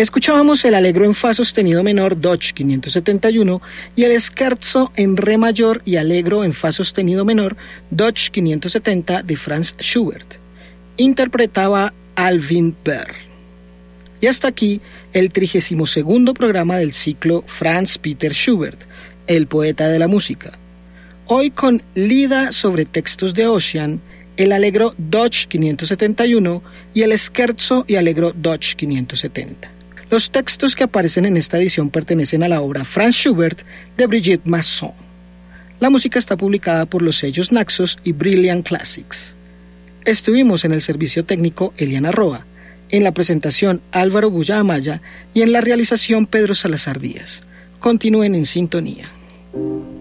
Escuchábamos el Allegro en Fa sostenido menor Dodge 571 y el Scherzo en Re mayor y Allegro en Fa sostenido menor Dodge 570 de Franz Schubert. Interpretaba Alvin Berr. Y hasta aquí el 32º programa del ciclo Franz Peter Schubert, el poeta de la música. Hoy con Lida sobre textos de Ossian, el Allegro Dodge 571 y el Scherzo y Allegro Dodge 570. Los textos que aparecen en esta edición pertenecen a la obra Franz Schubert de Brigitte Masson. La música está publicada por los sellos Naxos y Brilliant Classics. Estuvimos en el servicio técnico Eliana Roa, en la presentación Álvaro Bulla Amaya y en la realización Pedro Salazar Díaz. Continúen en sintonía.